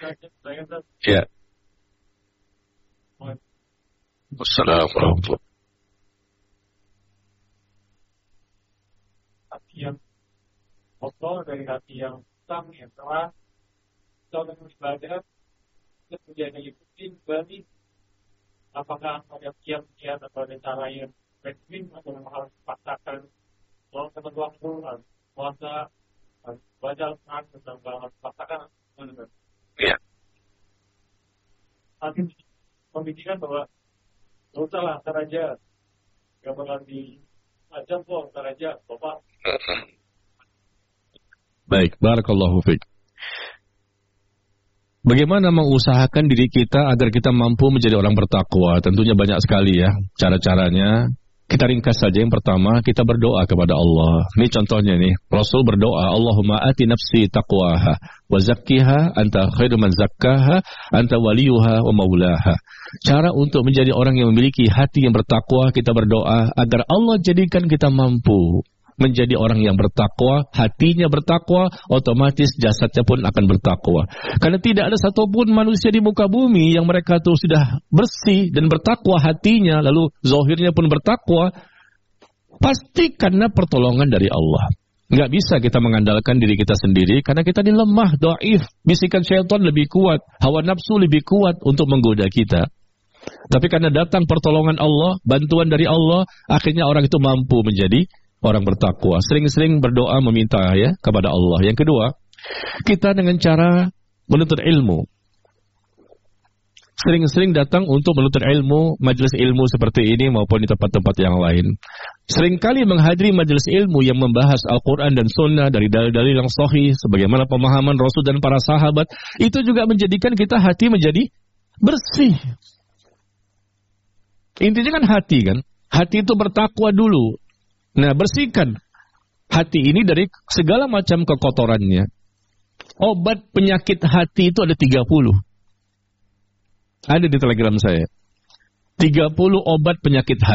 Ya. Assalamualaikum. Hati yang kotor dari hati yang utang yang keras, atau dengan ibadah kemudian diikuti berarti apakah ada kiat-kiat atau ada cara yang ekstrim atau memang harus dipaksakan dalam satu waktu puasa baca Al-Quran tentang harus dipaksakan? Ya. Hakim pemikiran bahwa nggak usah lah, ntar aja nggak bakal diajak kok, ntar aja Bapak. Baik, barakallahu fiik. Bagaimana mengusahakan diri kita agar kita mampu menjadi orang bertakwa? Tentunya banyak sekali ya cara-caranya. Kita ringkas saja. Yang pertama, kita berdoa kepada Allah. Ini contohnya nih, Rasul berdoa, Allahumma ati nafsi taqwaha wa zakkiha anta khairu man zakkaha anta waliyuha wa maulaha. Cara untuk menjadi orang yang memiliki hati yang bertakwa, kita berdoa agar Allah jadikan kita mampu menjadi orang yang bertakwa, hatinya bertakwa, otomatis jasadnya pun akan bertakwa. Karena tidak ada satupun manusia di muka bumi yang mereka tuh sudah bersih dan bertakwa hatinya, lalu zahirnya pun bertakwa, pasti karena pertolongan dari Allah. Nggak bisa kita mengandalkan diri kita sendiri, karena kita ini lemah, dhaif, bisikan syaitan lebih kuat, hawa nafsu lebih kuat untuk menggoda kita. Tapi karena datang pertolongan Allah, bantuan dari Allah, akhirnya orang itu mampu menjadi orang bertakwa. Sering-sering berdoa meminta ya kepada Allah. Yang kedua, kita dengan cara menuntut ilmu. Sering-sering datang untuk menuntut ilmu, majelis ilmu seperti ini maupun di tempat-tempat yang lain. Seringkali menghadiri majelis ilmu yang membahas Al-Quran dan Sunnah dari dalil-dalil yang sahih, sebagaimana pemahaman Rasul dan para sahabat, itu juga menjadikan kita hati menjadi bersih. Intinya kan hati kan. Hati itu bertakwa dulu. Nah, bersihkan hati ini dari segala macam kekotorannya. Obat penyakit hati itu ada 30. Ada di Telegram saya. 30 obat penyakit hati.